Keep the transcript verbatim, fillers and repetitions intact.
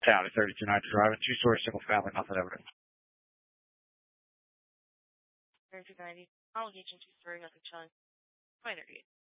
Tally, thirty-two ninety driving, two-story, single-family, nothing evident. thirty-two ninety. I'll get you two story, nothing showing. twenty thirty-eight.